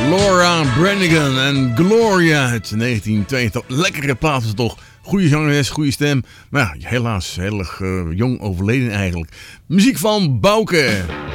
Laura Branigan en Gloria uit 1982. Lekkere plaat is het toch. Goede zangeres, goede stem. Maar ja, helaas heel erg jong overleden eigenlijk. Muziek van Bouke.